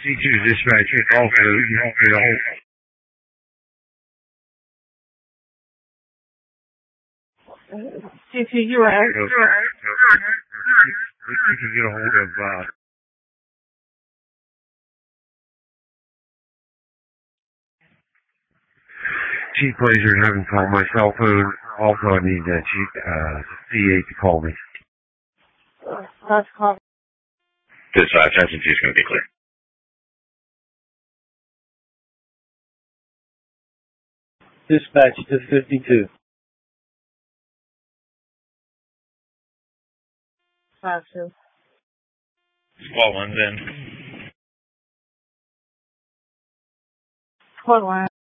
C2 dispatch, also, you know, C2, you're right. you can get a hold of, Chief Blazer, having called my cell phone. Also, I need Chief C8 to call me. That's call. Dispatch, engine 2 is going to be clear. Dispatch to 52. 5-2. Squad 1's in. Squad 1.